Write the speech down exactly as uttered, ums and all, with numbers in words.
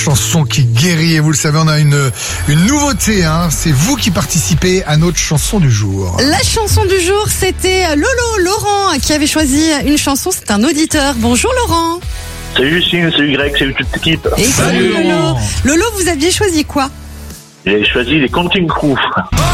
chanson qui guérit. Et vous le savez, on a une, une nouveauté, hein. C'est vous qui participez à notre chanson du jour. La chanson du jour, c'était Lolo, Laurent, qui avait choisi une chanson. C'est un auditeur. Bonjour Laurent. Salut Justine, salut Greg, salut toute l'équipe. Et salut Lolo. Lolo, vous aviez choisi quoi? J'ai choisi les Counting Crew.